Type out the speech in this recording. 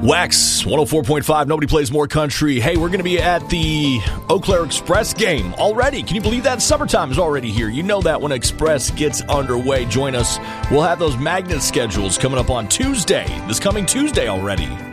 Wax 104.5, nobody plays more country. Hey, we're going to be at the Eau Claire Express game already. Can you believe that? Summertime is already here. You know that when Express gets underway. Join us. We'll have those magnet schedules coming up on Tuesday, this coming Tuesday already.